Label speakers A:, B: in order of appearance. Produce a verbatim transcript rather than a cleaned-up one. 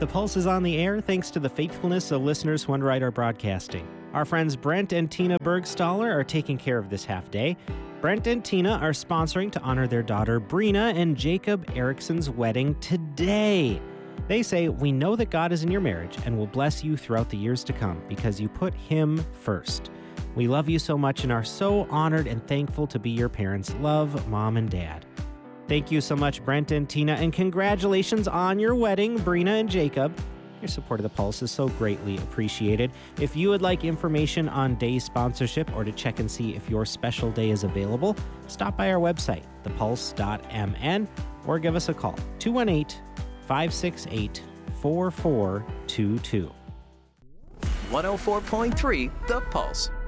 A: The Pulse is on the air thanks to the faithfulness of listeners who underwrite our broadcasting. Our friends Brent and Tina Bergstaller are taking care of this half day. Brent and Tina are sponsoring to honor their daughter Brina and Jacob Erickson's wedding today. They say, "We know that God is in your marriage and will bless you throughout the years to come because you put Him first. We love you so much and are so honored and thankful to be your parents. Love, Mom and Dad." Thank you so much, Brent and Tina, and congratulations on your wedding, Brina and Jacob. Your support of The Pulse is so greatly appreciated. If you would like information on day sponsorship or to check and see if your special day is available, stop by our website, the pulse dot m n, or give us a call, two one eight, five six eight, four four two two.
B: one oh four point three The Pulse.